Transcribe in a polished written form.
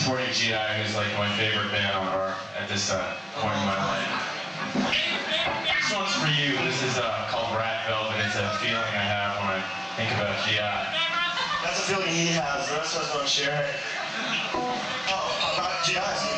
supporting GI, who's like my favorite band on Earth at this point in my life. This one's for you. This is called Rat Velvet. It's a feeling I have when I think about GI. That's a feeling he has. The rest of us don't share it. Oh, about GI.